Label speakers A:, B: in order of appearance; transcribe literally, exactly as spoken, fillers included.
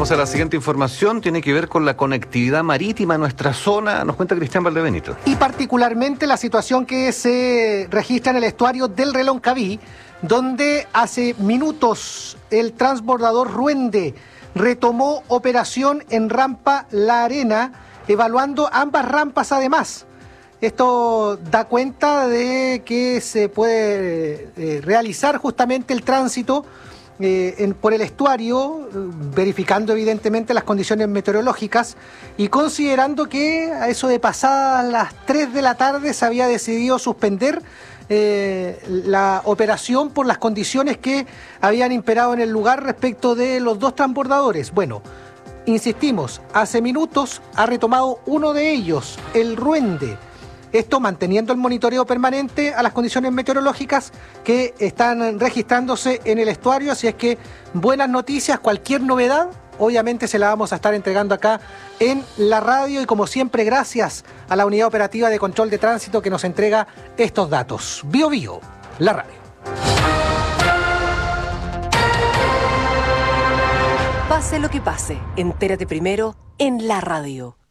A: Vamos a la siguiente información, tiene que ver con la conectividad marítima en nuestra zona, nos cuenta Cristian Valdebenito.
B: Y particularmente la situación que se registra en el estuario del Reloncaví, donde hace minutos el transbordador Ruende retomó operación en rampa La Arena, evaluando ambas rampas además. Esto da cuenta de que se puede eh, realizar justamente el tránsito eh, en, por el estuario, eh, verificando evidentemente las condiciones meteorológicas y considerando que a eso de pasadas las tres de la tarde se había decidido suspender eh, la operación por las condiciones que habían imperado en el lugar respecto de los dos transbordadores. Bueno, insistimos, hace minutos ha retomado uno de ellos, el Ruende. Esto manteniendo el monitoreo permanente a las condiciones meteorológicas que están registrándose en el estuario. Así es que buenas noticias, cualquier novedad, obviamente se la vamos a estar entregando acá en la radio. Y como siempre, gracias a la Unidad Operativa de Control de Tránsito que nos entrega estos datos. Bio Bio, la radio.
C: Pase lo que pase, entérate primero en la radio.